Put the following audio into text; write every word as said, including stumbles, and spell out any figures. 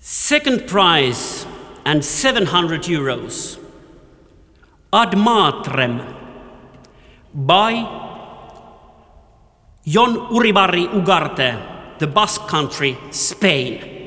Second prize and seven hundred euros. Ad Matrem by Jon Uribarri Ugarte, the Basque Country, Spain.